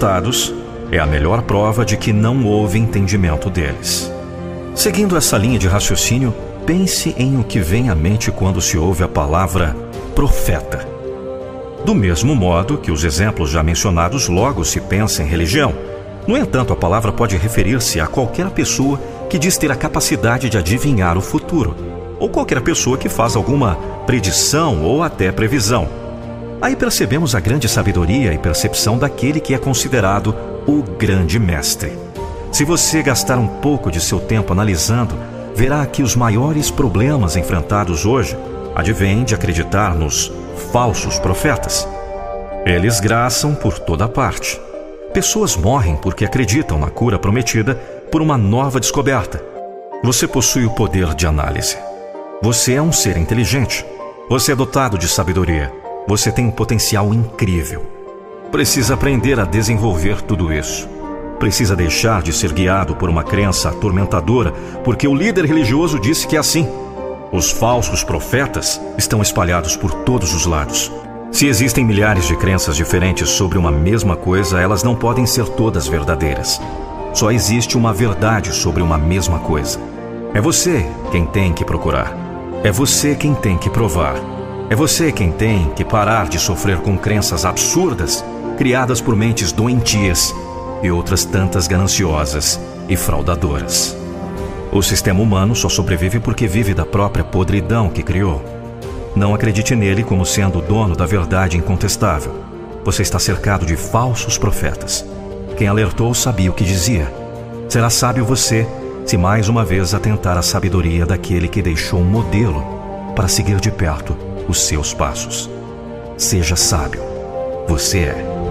contestados é a melhor prova de que não houve entendimento deles. Seguindo essa linha de raciocínio, pense em o que vem à mente quando se ouve a palavra profeta. Do mesmo modo que os exemplos já mencionados, logo se pensa em religião. No entanto, a palavra pode referir-se a qualquer pessoa que diz ter a capacidade de adivinhar o futuro, ou qualquer pessoa que faz alguma predição ou até previsão. Aí percebemos a grande sabedoria e percepção daquele que é considerado o grande mestre. Se você gastar um pouco de seu tempo analisando, verá que os maiores problemas enfrentados hoje advêm de acreditar nos falsos profetas. Eles graçam por toda parte. Pessoas morrem porque acreditam na cura prometida por uma nova descoberta. Você possui o poder de análise. Você é um ser inteligente. Você é dotado de sabedoria. Você tem um potencial incrível. Precisa aprender a desenvolver tudo isso. Precisa deixar de ser guiado por uma crença atormentadora, porque o líder religioso disse que é assim. Os falsos profetas estão espalhados por todos os lados. Se existem milhares de crenças diferentes sobre uma mesma coisa, elas não podem ser todas verdadeiras. Só existe uma verdade sobre uma mesma coisa. É você quem tem que procurar. É você quem tem que provar. É você quem tem que parar de sofrer com crenças absurdas, criadas por mentes doentias e outras tantas gananciosas e fraudadoras. O sistema humano só sobrevive porque vive da própria podridão que criou. Não acredite nele como sendo o dono da verdade incontestável. Você está cercado de falsos profetas. Quem alertou sabia o que dizia. Será sábio você se mais uma vez atentar à sabedoria daquele que deixou um modelo para seguir de perto os seus passos. Seja sábio. Você é.